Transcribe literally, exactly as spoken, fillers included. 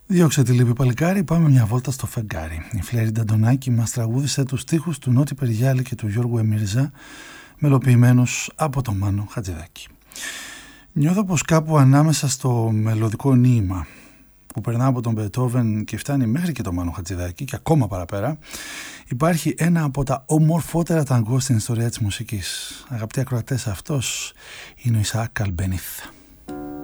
Διώξε τη λύπη παλικάρι, πάμε μια βόλτα στο φεγγάρι. Η Φλέριντα Ντονάκη μας τραγούδισε τους στίχους του Νότι Περιγιάλη και του Γιώργου Εμίρζα, μελοποιημένους από τον Μάνο Χατζηδάκη. Νιώθω πως κάπου ανάμεσα στο μελωδικό νήμα που περνά από τον Μπετόβεν και φτάνει μέχρι και τον Μάνο Χατζηδάκη και ακόμα παραπέρα, υπάρχει ένα από τα ομορφότερα ταγκό στην ιστορία της μουσικής. Αγαπητοί ακροατές, αυτός είναι ο Ισαάκ Αλμπενίθ.